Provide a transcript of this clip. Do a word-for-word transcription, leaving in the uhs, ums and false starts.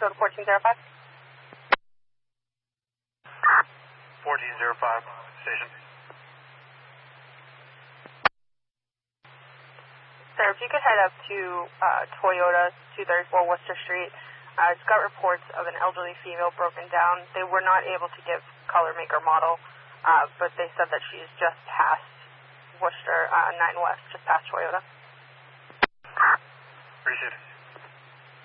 Toyota fourteen oh five. fourteen oh five, station. Sir, if you could head up to uh, Toyota two thirty-four Worcester Street. Uh, it's got reports of an elderly female broken down. They were not able to give color, make, or model, uh, but they said that she's just past Worcester, uh, nine West, just past Toyota. Appreciate it.